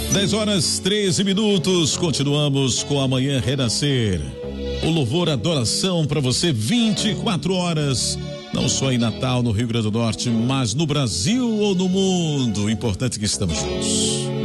10h13. Continuamos com Amanhã Renascer. O louvor, adoração para você 24 horas. Não só em Natal, no Rio Grande do Norte, mas no Brasil ou no mundo. O importante é que estamos juntos.